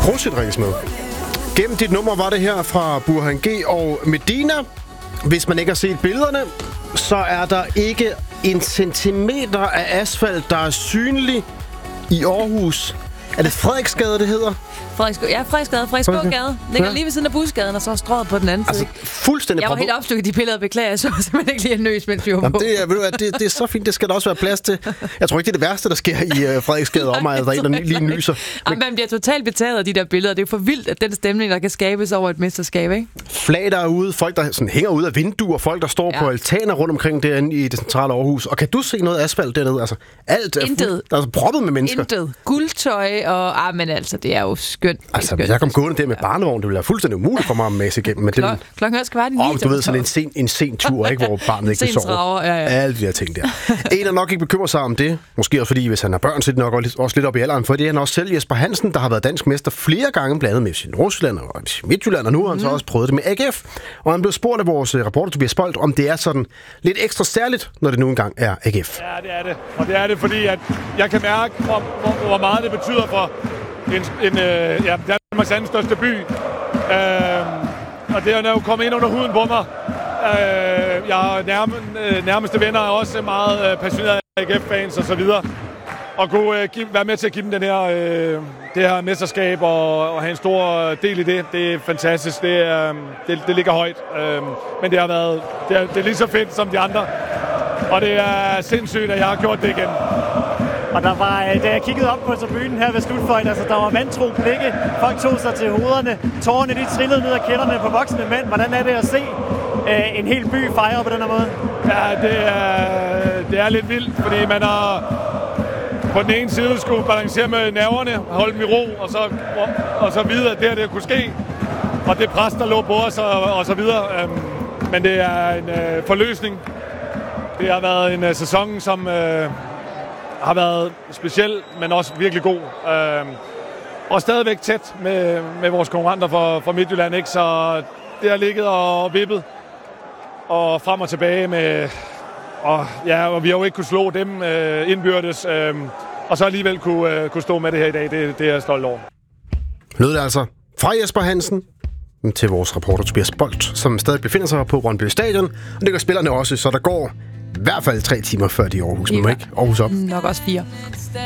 Krusjedrinks med. Gennem dit nummer var det her fra Burhan G og Medina. Hvis man ikke har set billederne, så er der ikke en centimeter af asfalt, der er synlig i Aarhus. Er det Frederiksgade, det hedder? Frederiksgågade. Ligger lige ved siden af Busgaden, og så er strøget på den anden side. Fuldstændig. Jeg var helt opstykket de billeder, beklager jeg, så simpelthen ikke lige en nøs, mens vi var på. Det er så fint, det skal der også være plads til. Jeg tror ikke, det er det værste, der sker i Frederiksgade omegn, at der er en, der lige nyser. Man bliver totalt betaget af de der billeder. Det er jo for vildt, at den stemning, der kan skabes over et mesterskab, ikke? Flag der er ude, folk, der sådan hænger ud af vinduer, folk, der står på altaner rundt omkring derinde i det centrale Aarhus. Og kan du se noget asfalt dernede? Altså, alt er der er proppet med mennesker. Intet. Guldtøj og... men altså, det er jo skønt. Altså, hvis jeg kom gående der med barnevogn, det ville være fuldstændig umuligt for mig at mæsse igennem. Men klokken skal være 9. Du ved, sådan en sen tur, ikke, hvor barnet ikke vil sove. Alle de der ting der. En er nok ikke bekymrer sig om det. Måske også fordi, hvis han har børn, så er det nok også lidt op i alderen. For det er han også selv, Jesper Hansen, der har været dansk mester flere gange, blandt andet med sin Nordsjælland og Midtjylland, og nu har han så også prøvet det med AGF. Og han blev spurgt af vores reporter, Tobias Bolt, om det er sådan lidt ekstra særligt, når det nu engang er AGF. Ja, det er det. Og det er det, fordi at jeg kan mærke, hvor meget det betyder for Danmarks anden største by. Og det er jo kommet ind under huden på mig. Jeg har nærmeste venner er også meget passionerede AGF-fans og så videre. Og kunne være med til at give dem det her mesterskab og have en stor del i det. Det er fantastisk. Det ligger højt. Men det er lige så fedt som de andre. Og det er sindssygt, at jeg har gjort det igen. Og der var, da jeg kiggede op på tribunen her ved slutfløjten, altså der var vantro blikke, folk tog sig til hovederne, tårerne de trillede ned ad kinderne på voksne mænd. Hvordan er det at se en hel by fejre på den her måde? Ja, det er lidt vildt, fordi man har på den ene side skulle balancere med nerverne, holde dem i ro, og så videre, at det kunne ske. Og det pres, der lå på os, og så videre. Men det er en forløsning. Det har været en sæson, som har været speciel, men også virkelig god. Og stadigvæk tæt med vores konkurrenter fra Midtjylland, ikke? Så det har ligget og vippet og frem og tilbage med... Og vi har jo ikke kunne slå dem indbyrdes, og så alligevel kunne stå med det her i dag. Det er jeg stolt over. Lød det altså fra Jesper Hansen til vores reporter Tobias Bolt, som stadig befinder sig på Brøndby Stadion. Og det gør spillerne også, så der går i hvert fald 3 timer før de er Aarhus. Men ikke Aarhus op. Nok også 4.